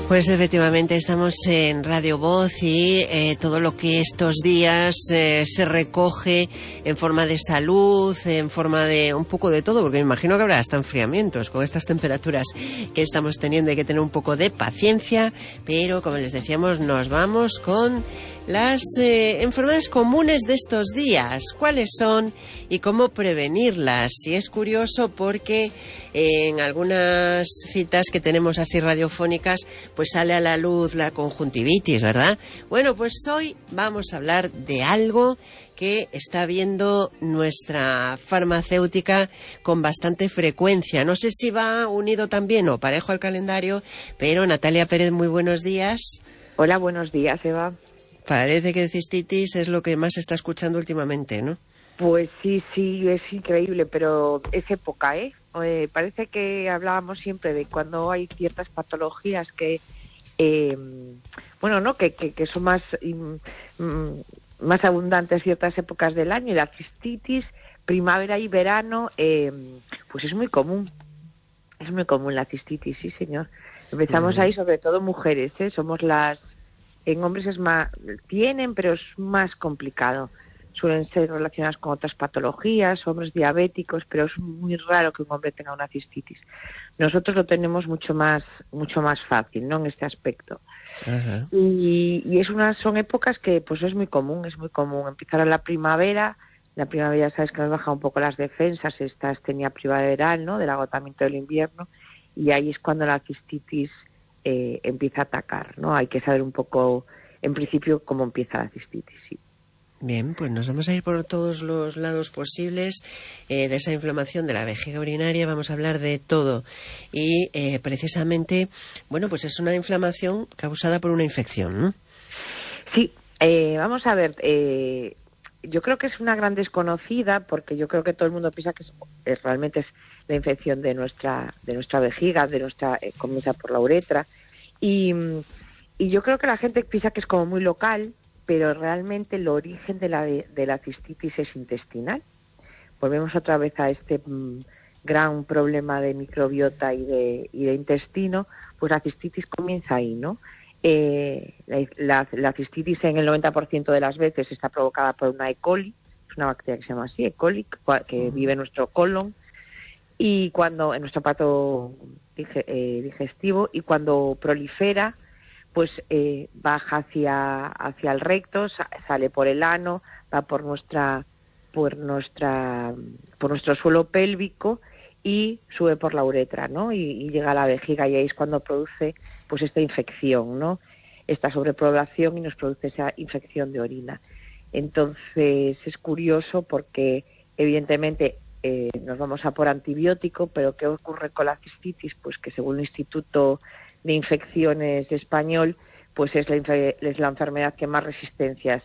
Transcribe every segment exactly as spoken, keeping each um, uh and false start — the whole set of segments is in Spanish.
Pues efectivamente estamos en Radio Voz y eh, todo lo que estos días eh, se recoge en forma de salud, en forma de un poco de todo, porque me imagino que habrá hasta enfriamientos con estas temperaturas que estamos teniendo. Hay que tener un poco de paciencia, pero como les decíamos, nos vamos con las eh, enfermedades comunes de estos días. ¿Cuáles son y cómo prevenirlas? Y es curioso porque eh, en algunas citas que tenemos así radiofónicas, pues sale a la luz la conjuntivitis, ¿verdad? Bueno, pues hoy vamos a hablar de algo que está viendo nuestra farmacéutica con bastante frecuencia. No sé si va unido también o parejo al calendario, pero Natalia Pérez, muy buenos días. Hola, buenos días, Eva. Parece que cistitis es lo que más se está escuchando últimamente, ¿no? Pues sí, sí, es increíble, pero es época, ¿eh? eh parece que hablábamos siempre de cuando hay ciertas patologías que, eh, bueno, ¿no? Que, que, que son más, mm, más abundantes ciertas épocas del año, y la cistitis, primavera y verano, eh, pues es muy común. Es muy común la cistitis, sí, señor. Empezamos mm. ahí, sobre todo mujeres, ¿eh? Somos las... En hombres es más, tienen, pero es más complicado. Suelen ser relacionadas con otras patologías, hombres diabéticos, pero es muy raro que un hombre tenga una cistitis. Nosotros lo tenemos mucho más, mucho más fácil, ¿no? En este aspecto. Uh-huh. Y, y es una, son épocas que, pues, es muy común, es muy común. Empezar a la primavera, la primavera, sabes que nos baja un poco las defensas, esta astenia primaveral, ¿no? Del agotamiento del invierno, y ahí es cuando la cistitis Eh, empieza a atacar, ¿no? Hay que saber un poco, en principio, cómo empieza la cistitis, sí. Bien, pues nos vamos a ir por todos los lados posibles eh, de esa inflamación de la vejiga urinaria. Vamos a hablar de todo y eh, precisamente, bueno, pues es una inflamación causada por una infección, ¿no? Sí, eh, vamos a ver, eh, yo creo que es una gran desconocida, porque yo creo que todo el mundo piensa que es, es, realmente es la infección de nuestra de nuestra vejiga, de nuestra eh, comienza por la uretra, y, y yo creo que la gente piensa que es como muy local, pero realmente el origen de la de la cistitis es intestinal. Volvemos otra vez a este mm, gran problema de microbiota y de y de intestino. Pues la cistitis comienza ahí, ¿no? Eh, la, la cistitis en el noventa por ciento de las veces está provocada por una E. coli, es una bacteria que se llama así, E. coli, que vive en nuestro colon, y cuando en nuestro aparato digestivo, y cuando prolifera, pues eh, baja hacia hacia el recto, sale por el ano, va por nuestra por nuestra por nuestro suelo pélvico y sube por la uretra, ¿no? Y, y llega a la vejiga, y ahí es cuando produce pues esta infección, ¿no? Esta sobrepoblación, y nos produce esa infección de orina. Entonces es curioso porque evidentemente Eh, nos vamos a por antibiótico, pero ¿qué ocurre con la cistitis? Pues que según el Instituto de Infecciones Español, pues es la, es la enfermedad que más resistencias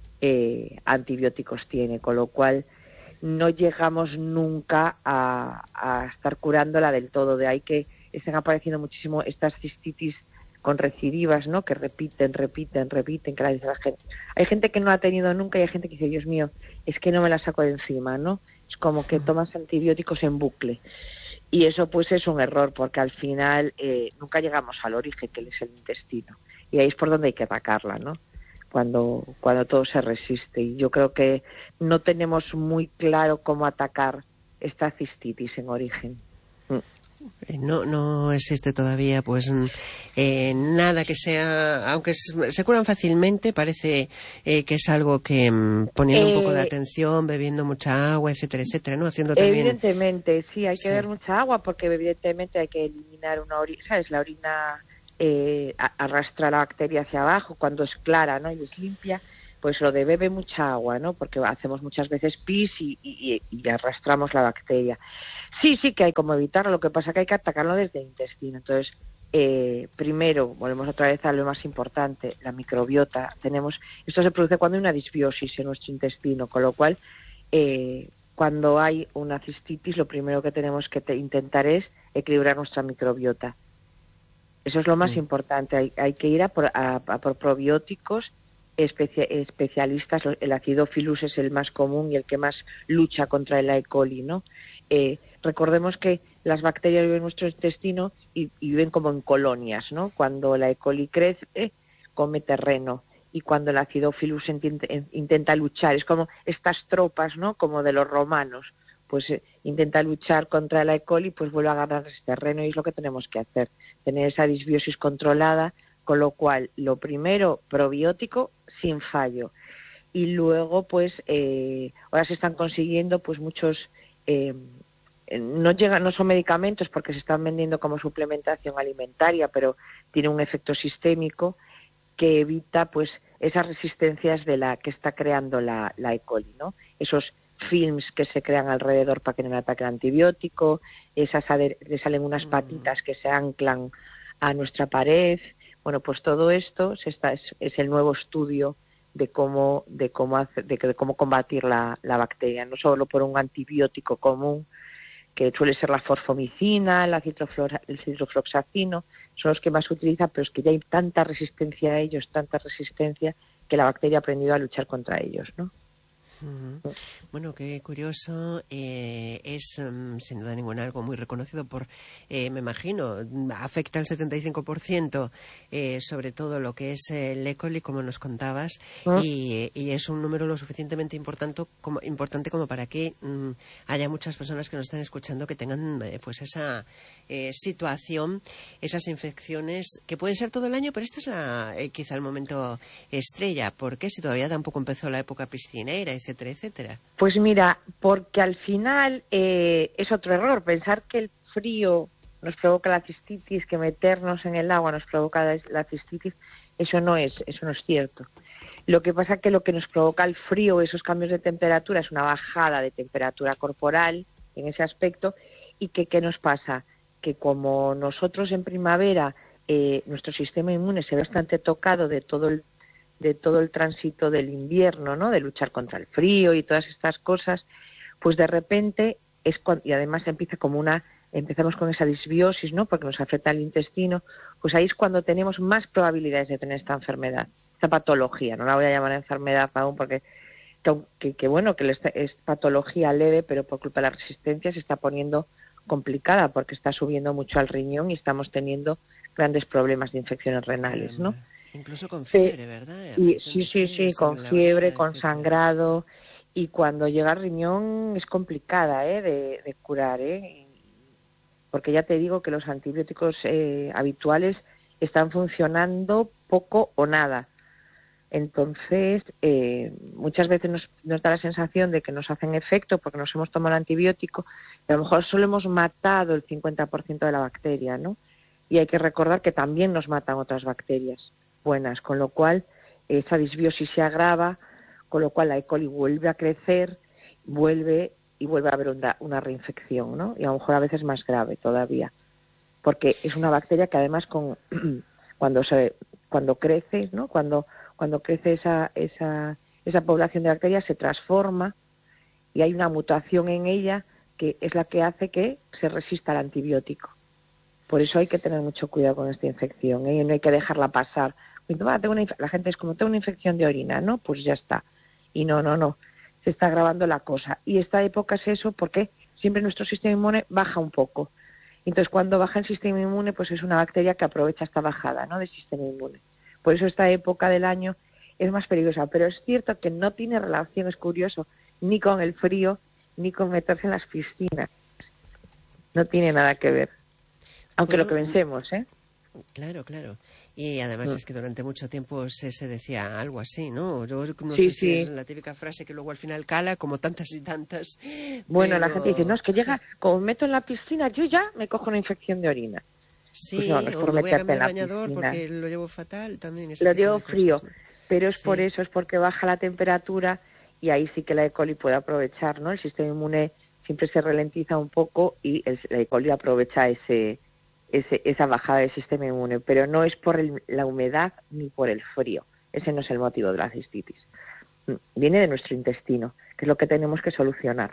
eh, a antibióticos tiene, con lo cual no llegamos nunca a, a estar curándola del todo. De ahí que estén apareciendo muchísimo estas cistitis con recidivas, ¿no? Que repiten, repiten, repiten, que la dice la gente. Hay gente que no la ha tenido nunca, y hay gente que dice, Dios mío, es que no me la saco de encima, ¿no? Es como que tomas antibióticos en bucle. Y eso pues es un error, porque al final eh, nunca llegamos al origen, que es el intestino. Y ahí es por donde hay que atacarla, ¿no? Cuando, cuando todo se resiste. Y yo creo que no tenemos muy claro cómo atacar esta cistitis en origen. Mm. No, no existe todavía pues eh, nada que sea, aunque se curan fácilmente, parece eh, que es algo que poniendo eh, un poco de atención, bebiendo mucha agua, etcétera, etcétera, ¿no? Haciendo también... Evidentemente, sí, hay que sí. beber mucha agua, porque evidentemente hay que eliminar una orina, ¿sabes? La orina eh, arrastra la bacteria hacia abajo cuando es clara, ¿no? Y es limpia. Pues lo de bebe mucha agua, ¿no? Porque hacemos muchas veces pis y, y, y arrastramos la bacteria. Sí, sí que hay como evitarlo, lo que pasa que hay que atacarlo desde el intestino. Entonces, eh, primero, volvemos otra vez a lo más importante, la microbiota. Tenemos, esto se produce cuando hay una disbiosis en nuestro intestino, con lo cual, eh, cuando hay una cistitis, lo primero que tenemos que te, intentar es equilibrar nuestra microbiota. Eso es lo más mm. importante. Hay, hay que ir a por, a, a por probióticos Especia, especialistas. El acidófilus es el más común y el que más lucha contra el E. coli, ¿no? Eh, recordemos que las bacterias viven en nuestro intestino y, y viven como en colonias, ¿no? Cuando la E. coli crece, eh, come terreno. Y cuando el Acidophilus intenta luchar, es como estas tropas, ¿no? Como de los romanos, pues eh, intenta luchar contra la E. coli, pues vuelve a agarrar ese terreno y es lo que tenemos que hacer, tener esa disbiosis controlada, con lo cual, lo primero, probiótico sin fallo. Y luego, pues, eh, ahora se están consiguiendo, pues, muchos, eh, no llegan, no son medicamentos porque se están vendiendo como suplementación alimentaria, pero tiene un efecto sistémico que evita pues esas resistencias de la que está creando la, la E. coli, ¿no? Esos films que se crean alrededor para que no ataque el antibiótico, esas le salen unas patitas que se anclan a nuestra pared. Bueno, pues todo esto se está, es, es el nuevo estudio de cómo de cómo hacer, de, de cómo combatir la, la bacteria, no solo por un antibiótico común que suele ser la forfomicina, la citroflora, el citrofloxacino, son los que más se utilizan, pero es que ya hay tanta resistencia a ellos, tanta resistencia, que la bacteria ha aprendido a luchar contra ellos, ¿no? Uh-huh. Bueno, qué curioso. Eh, es, um, sin duda ninguna, algo muy reconocido por, eh, me imagino, afecta al setenta y cinco por ciento, eh, sobre todo lo que es el E. coli, como nos contabas, uh-huh. y, y es un número lo suficientemente importante como, importante como para que um, haya muchas personas que nos están escuchando que tengan eh, pues esa eh, situación, esas infecciones, que pueden ser todo el año, pero este es la, eh, quizá el momento estrella. ¿Por qué? Si todavía tampoco empezó la época piscinera, etcétera, etcétera. Pues mira, porque al final eh, es otro error, pensar que el frío nos provoca la cistitis, que meternos en el agua nos provoca la, la cistitis, eso no es, eso no es cierto. Lo que pasa es que lo que nos provoca el frío, esos cambios de temperatura, es una bajada de temperatura corporal en ese aspecto. ¿Y que, qué nos pasa? Que como nosotros en primavera, eh, nuestro sistema inmune se ve bastante tocado de todo el de todo el tránsito del invierno, ¿no? De luchar contra el frío y todas estas cosas, pues de repente es cuando, y además empieza como una, empezamos con esa disbiosis, ¿no? Porque nos afecta el intestino, pues ahí es cuando tenemos más probabilidades de tener esta enfermedad, esta patología, no la voy a llamar enfermedad aún porque que, que bueno, que es patología leve, pero por culpa de la resistencia se está poniendo complicada porque está subiendo mucho al riñón y estamos teniendo grandes problemas de infecciones renales, ¿no? Incluso con fiebre, ¿verdad? Y, sí, sí, sí, con fiebre, con sangrado. Y cuando llega al riñón es complicada ¿eh? de, de curar, ¿eh? Porque ya te digo que los antibióticos eh, habituales están funcionando poco o nada. Entonces, eh, muchas veces nos, nos da la sensación de que nos hacen efecto porque nos hemos tomado el antibiótico, pero a lo mejor solo hemos matado el cincuenta por ciento de la bacteria, ¿no? Y hay que recordar que también nos matan otras bacterias buenas, con lo cual esa disbiosis se agrava, con lo cual la E. coli vuelve a crecer, vuelve y vuelve a haber una, una reinfección, ¿no? Y a lo mejor a veces más grave todavía, porque es una bacteria que además con cuando se cuando crece, ¿no? Cuando cuando crece esa esa esa población de bacterias se transforma y hay una mutación en ella que es la que hace que se resista al antibiótico. Por eso hay que tener mucho cuidado con esta infección, ¿eh? Y no hay que dejarla pasar. Tengo una, la gente es como, tengo una infección de orina, ¿no? Pues ya está. Y no, no, no. Se está agravando la cosa. Y esta época es eso porque siempre nuestro sistema inmune baja un poco. Entonces, cuando baja el sistema inmune, pues es una bacteria que aprovecha esta bajada, ¿no? Del sistema inmune. Por eso esta época del año es más peligrosa. Pero es cierto que no tiene relación, es curioso, ni con el frío, ni con meterse en las piscinas. No tiene nada que ver. Aunque bueno, lo que pensemos, ¿eh? Claro, claro. Y además mm. es que durante mucho tiempo se, se decía algo así, ¿no? Yo no sí, sé sí. si es la típica frase que luego al final cala, como tantas y tantas. Bueno, pero... la gente dice, no, es que llega, como me meto en la piscina, yo ya me cojo una infección de orina. Sí, pues no, no es por o me voy a cambiar el bañador porque lo llevo fatal también. Lo llevo frío, cosas, ¿no? pero es sí. por eso, es porque baja la temperatura y ahí sí que la E. coli puede aprovechar, ¿no? El sistema inmune siempre se ralentiza un poco y el, la E. coli aprovecha ese... Ese, esa bajada del sistema inmune, pero no es por el, la humedad ni por el frío. Ese no es el motivo de la cistitis. Viene de nuestro intestino, que es lo que tenemos que solucionar.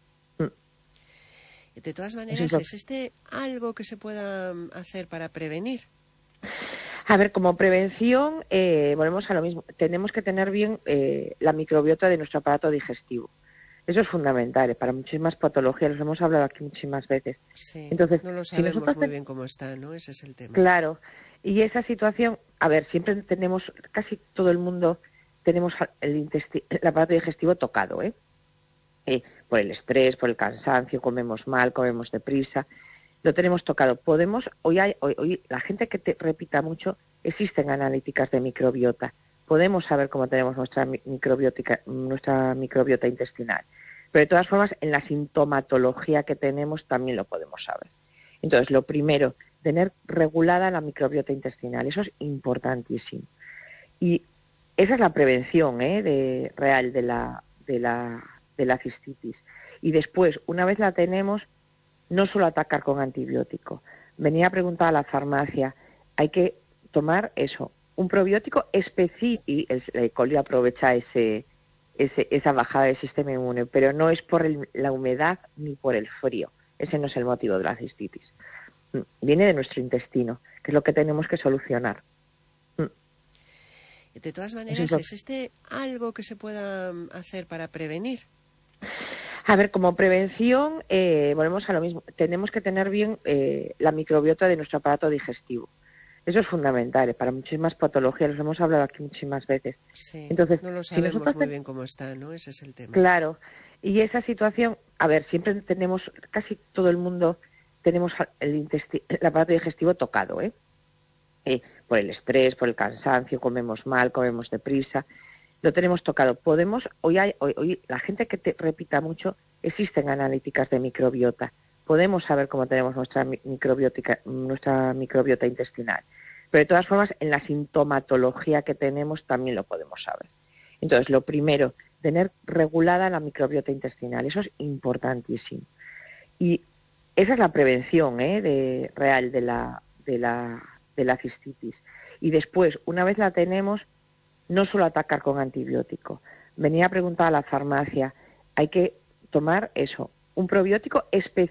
De todas maneras, ¿existe algo que se pueda hacer para prevenir? A ver, como prevención, eh, volvemos a lo mismo. Tenemos que tener bien eh, la microbiota de nuestro aparato digestivo. Eso es fundamental, ¿eh? Para muchísimas patologías, los hemos hablado aquí muchísimas veces. Sí, Entonces, no lo si sabemos nosotros muy ten- bien cómo está, ¿no? Ese es el tema. Claro, y esa situación, a ver, siempre tenemos, casi todo el mundo tenemos el, intesti- el aparato digestivo tocado, ¿eh? Eh, por el estrés, por el cansancio, comemos mal, comemos deprisa, lo tenemos tocado. Podemos, hoy, hay, hoy, hoy la gente que te repita mucho, existen analíticas de microbiota. Podemos saber cómo tenemos nuestra microbiótica, nuestra microbiota intestinal. Pero de todas formas, en la sintomatología que tenemos también lo podemos saber. Entonces, lo primero, tener regulada la microbiota intestinal. Eso es importantísimo. Y esa es la prevención, ¿eh? de, real de la, de, la, de la cistitis. Y después, una vez la tenemos, no solo atacar con antibiótico. Venía a preguntar a la farmacia, hay que tomar eso, un probiótico específico, y el, el E. coli aprovecha ese, ese, esa bajada del sistema inmune, pero no es por el, la humedad ni por el frío. Ese no es el motivo de la cistitis. Viene de nuestro intestino, que es lo que tenemos que solucionar. De todas maneras, ¿existe algo que se pueda hacer para prevenir? A ver, como prevención, eh, volvemos a lo mismo. Tenemos que tener bien eh, la microbiota de nuestro aparato digestivo. Eso es fundamental, ¿eh? Para muchísimas patologías, los hemos hablado aquí muchísimas veces. Sí, Entonces, no lo si sabemos nosotros muy ten- bien cómo está, ¿no? Ese es el tema. Claro, y esa situación, a ver, siempre tenemos, casi todo el mundo tenemos el, intesti- el aparato digestivo tocado, ¿eh? Eh, por el estrés, por el cansancio, comemos mal, comemos deprisa, lo tenemos tocado. Podemos, hoy, hay, hoy, hoy la gente que te repita mucho, existen analíticas de microbiota. Podemos saber cómo tenemos nuestra microbiótica, nuestra microbiota intestinal. Pero de todas formas, en la sintomatología que tenemos también lo podemos saber. Entonces, lo primero, tener regulada la microbiota intestinal. Eso es importantísimo. Y esa es la prevención, ¿eh? de, real de la, de la de la cistitis. Y después, una vez la tenemos, no solo atacar con antibiótico. Venía a preguntar a la farmacia, hay que tomar eso, un probiótico específico,